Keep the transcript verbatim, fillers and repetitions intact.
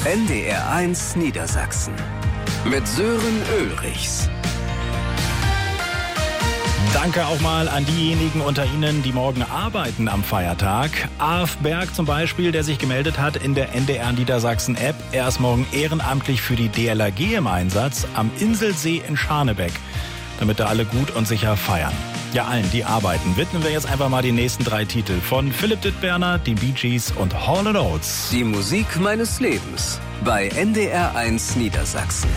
N D R eins Niedersachsen mit Sören Ulrichs. Danke auch mal an diejenigen unter Ihnen, die morgen arbeiten am Feiertag. Arf Berg zum Beispiel, der sich gemeldet hat in der N D R Niedersachsen App. Er ist morgen ehrenamtlich für die D L R G im Einsatz am Inselsee in Scharnebeck, damit da alle gut und sicher feiern. Ja, allen, die arbeiten, widmen wir jetzt einfach mal die nächsten drei Titel von Philipp Dittberner, die Bee Gees und Hall and Oates. Die Musik meines Lebens bei N D R eins Niedersachsen.